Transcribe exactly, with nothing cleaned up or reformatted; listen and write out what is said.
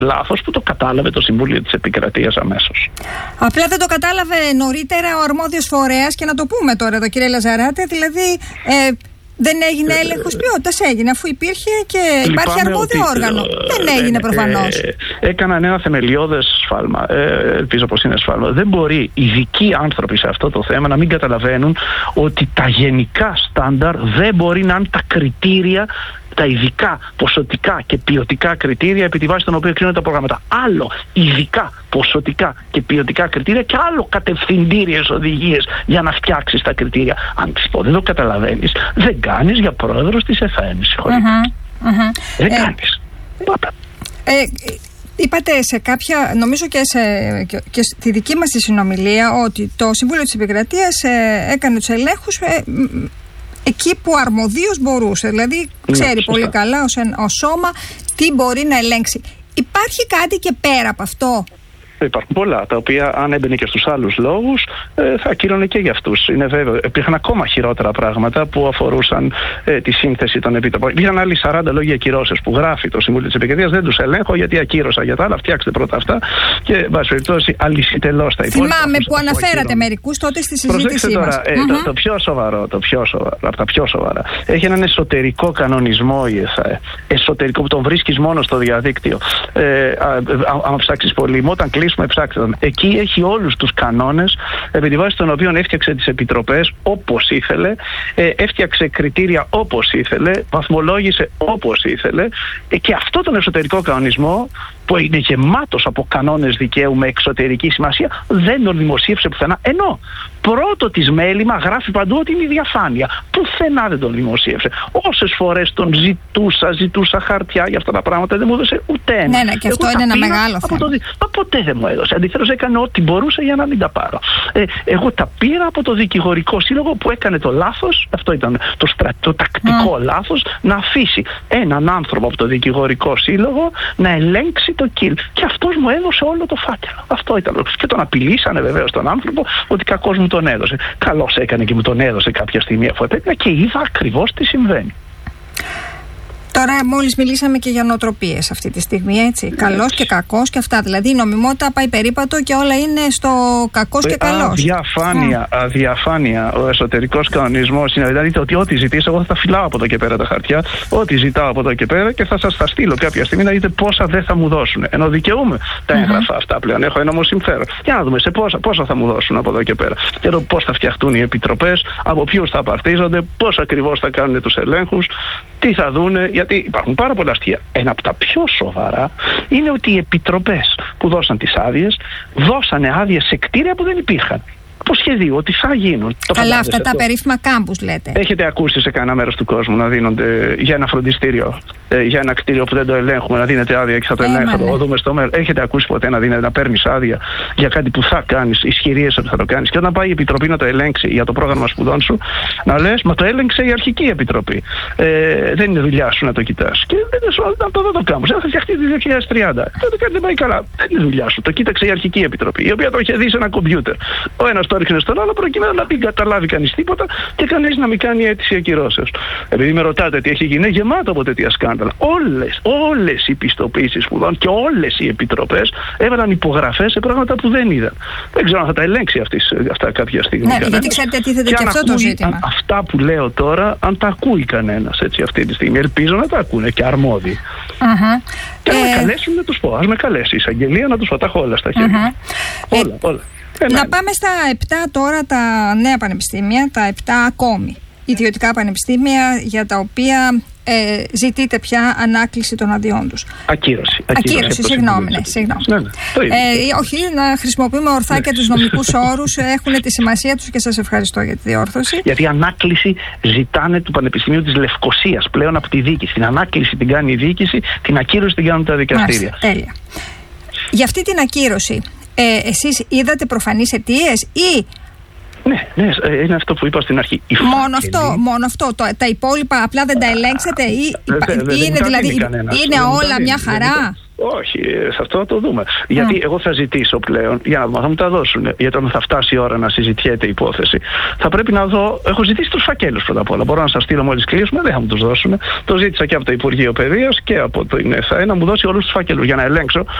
λάθος που το κατάλαβε το Συμβούλιο της Επικρατείας αμέσως. Απλά δεν το κατάλαβε νωρίτερα ο αρμόδιος φορέας, και να το πούμε τώρα εδώ, κύριε Λαζαράτε, δηλαδή ε, δεν έγινε έλεγχος ποιότητας, έγινε αφού υπήρχε και υπάρχει αρμόδιο όργανο. Δεν έγινε προφανώς. Ε, ε, έκαναν ένα θεμελιώδες σφάλμα. Ε, ελπίζω πως είναι σφάλμα. Δεν μπορεί ειδικοί άνθρωποι σε αυτό το θέμα να μην καταλαβαίνουν ότι τα γενικά στάνταρ δεν μπορεί να είναι τα κριτήρια, τα ειδικά ποσοτικά και ποιοτικά κριτήρια επί τη βάση των οποίων κρίνονται τα προγράμματα. Άλλο ειδικά ποσοτικά και ποιοτικά κριτήρια και άλλο κατευθυντήριες οδηγίες για να φτιάξεις τα κριτήρια. Αν τις πω δεν το καταλαβαίνεις, δεν κάνεις για πρόεδρος της ΕΦΑΕΝ. Mm-hmm, mm-hmm. Δεν ε, κάνεις. Ε, είπατε σε κάποια, νομίζω και, σε, και, και στη δική μας τη συνομιλία, ότι το Συμβούλιο της Επικρατείας ε, έκανε τους ελέγχους ε, εκεί που αρμοδίως μπορούσε. Δηλαδή ξέρει ναι, πολύ καλά ως, ως σώμα τι μπορεί να ελέγξει. Υπάρχει κάτι και πέρα από αυτό? Υπάρχουν πολλά, τα οποία αν έμπαινε και στους άλλους λόγους ε, θα ακύρωνε και για αυτούς. Είναι βέβαιο. Υπήρχαν ακόμα χειρότερα πράγματα που αφορούσαν ε, τη σύνθεση των επιτροπών. Υπήρχαν άλλοι σαράντα λόγοι ακυρώσεις που γράφει το Συμβούλιο της Επικρατείας. Δεν τους ελέγχω γιατί ακύρωσα για τα άλλα. Φτιάξτε πρώτα αυτά και, εν πάση περιπτώσει, αλυσιτελώς τα υπόλοιπα. Θυμάμαι που αναφέρατε μερικούς τότε στη συζήτησή μας. Τώρα, ε, mm-hmm. το, το πιο σοβαρό, το πιο σοβαρό, από τα πιο σοβαρά, έχει έναν εσωτερικό κανονισμό η ΕΘΑΕ. Εσωτερικό που τον βρίσκεις μόνο στο διαδίκτυο. Ε, αν ψάξεις πολύ, όταν εκεί έχει όλους τους κανόνες επί τη βάση των οποίων έφτιαξε τις επιτροπές όπως ήθελε, ε, έφτιαξε κριτήρια όπως ήθελε, βαθμολόγησε όπως ήθελε ε, και αυτό τον εσωτερικό κανονισμό που είναι γεμάτος από κανόνες δικαίου με εξωτερική σημασία δεν τον δημοσίευσε πουθενά, ενώ πρώτο της μέλημα γράφει παντού ότι είναι η διαφάνεια. Πουθενά δεν τον δημοσίευσε. Όσες φορές τον ζητούσα, ζητούσα χαρτιά για αυτά τα πράγματα, δεν μου έδωσε ούτε ένα. Ναι, ναι, και αυτό είναι ένα μεγάλο θέμα. Το... Μα ποτέ δεν μου έδωσε. Αντιθέτως έκανε ό,τι μπορούσε για να μην τα πάρω. Ε, εγώ τα πήρα από το δικηγορικό σύλλογο που έκανε το λάθος, αυτό ήταν το, στρα... το τακτικό mm. λάθος, να αφήσει έναν άνθρωπο από το δικηγορικό σύλλογο να ελέγξει το κιλ. Και αυτός μου έδωσε όλο το φάκελο. Αυτό ήταν. Και τον απειλήσανε βεβαίως τον άνθρωπο ότι κακός μου τον έδωσε. Καλώς έκανε και μου τον έδωσε κάποια στιγμή αφού έπαιρνα και είδα ακριβώς τι συμβαίνει. Τώρα μόλις μιλήσαμε και για νοοτροπίες αυτή τη στιγμή, έτσι. έτσι. Καλός και κακός και αυτά. Δηλαδή η νομιμότητα πάει περίπατο και όλα είναι στο κακός και καλός. Αδιαφάνεια, yeah. αδιαφάνεια. Ο εσωτερικός κανονισμός είναι δηλαδή ότι ό,τι ζητήσω εγώ θα τα φυλάω από εδώ και πέρα τα χαρτιά, ό,τι ζητάω από εδώ και πέρα και θα σας τα στείλω κάποια στιγμή να δείτε πόσα δεν θα μου δώσουν. Ενώ δικαιούμαι τα έγγραφα mm-hmm. αυτά πλέον. Έχω ένα όμως συμφέρον. Για να δούμε σε πόσα, πόσα θα μου δώσουν από εδώ και πέρα. Και εδώ πώς θα φτιαχτούν οι επιτροπές, από ποιους θα απαρτίζονται, πώς ακριβώς θα κάνουν τους ελέγχους, τι θα δούνε. Γιατί υπάρχουν πάρα πολλά στοιχεία. Ένα από τα πιο σοβαρά είναι ότι οι επιτροπές που δώσαν τις άδειες δώσανε άδειες σε κτίρια που δεν υπήρχαν. Από σχεδίου, ότι θα γίνουν. Καλά, αυτά τα περίφημα κάμπους λέτε. Έχετε ακούσει σε κανένα μέρος του κόσμου να δίνονται για ένα φροντιστήριο, ε, για ένα κτίριο που δεν το ελέγχουμε, να δίνετε άδεια και θα το ελέγχω, θα το δούμε στο μέλλον. Έχετε ακούσει ποτέ να, δίνετε, να παίρνεις άδεια για κάτι που θα κάνεις, ισχυρίες ότι θα το κάνεις, και όταν πάει η επιτροπή να το ελέγξει για το πρόγραμμα σπουδών σου, να λες, μα το έλεγξε η αρχική επιτροπή. Ε, δεν είναι δουλειά σου να το κοιτάς. Και δεν σου να το, το κάνουμε. Θα φτιαχτεί το δύο χιλιάδες τριάντα. Τότε κάτι δεν πάει καλά. Δεν είναι δουλειά σου. Το κοίταξε η αρχική επιτροπή, η οποία το είχε δει σε ένα κομπιούτερ. Ο ένας το έριχνε στον άλλο προκειμένου να μην καταλάβει κανείς τίποτα και κανείς να μην κάνει αίτηση ακυρώσεως. Επειδή με ρωτάτε τι έχει γίνει, είναι γεμάτο από τέτοια σκάνδαλα. Όλες, όλες οι πιστοποίησεις σπουδών και όλες οι επιτροπές έβαλαν υπογραφές σε πράγματα που δεν είδαν. Δεν ξέρω αν θα τα ελέγξει αυτής, αυτά κάποια στιγμή. Ναι, γιατί ξέρετε τίθεται και, και αυτό το ζήτημα. Αυτά που λέω τώρα, αν τα ακούει κανένας έτσι αυτή τη στιγμή, ελπίζω να τα ακούνε και αρμόδιοι. Uh-huh. Και να ε... με καλέσουν να τους πω. Ας με καλέσει η εισαγγελία να τους πω. Τα έχω όλα στα χέρια. Uh-huh. Όλα, όλα. Να πάμε στα επτά τώρα τα νέα πανεπιστήμια, τα επτά ακόμη ιδιωτικά πανεπιστήμια για τα οποία ε, ζητείτε πια ανάκληση των αδειών τους. Ακύρωση. Ακύρωση, ακύρωση συγγνώμη. Ναι, συγγνώμη. Ναι, ναι, ε, όχι, να χρησιμοποιούμε ορθά ναι. και τους νομικούς όρους, έχουν τη σημασία τους και σας ευχαριστώ για τη διόρθωση. Γιατί ανάκληση ζητάνε του Πανεπιστημίου της Λευκωσίας πλέον από τη διοίκηση. Την ανάκληση την κάνει η διοίκηση, την ακύρωση την κάνουν τα δικαστήρια. Μάλιστα, τέλεια. Για αυτή την ακύρωση, Ε, εσείς είδατε προφανείς αιτίες ή Ναι, ναι, είναι αυτό που είπα στην αρχή. Μόνο αυτό, μόνο αυτό. Το, τα υπόλοιπα απλά δεν τα ελέγξετε ή, δε, δε, δε, είναι, δηλαδή, είναι όλα μια χαρά. Όχι, σε αυτό θα το δούμε. Mm. Γιατί εγώ θα ζητήσω πλέον, για να δούμε, θα μου τα δώσουν. Γιατί όταν θα φτάσει η ώρα να συζητιέται η υπόθεση, θα πρέπει να δω. Έχω ζητήσει τους φακέλους πρώτα απ' όλα. Μπορώ να σας στείλω μόλις κλείσουμε, δεν θα μου τους δώσουν. Το ζήτησα και από το Υπουργείο Παιδείας και από το ΕΝΕΘΑ να μου δώσει όλους τους φακέλους για να ελέγξω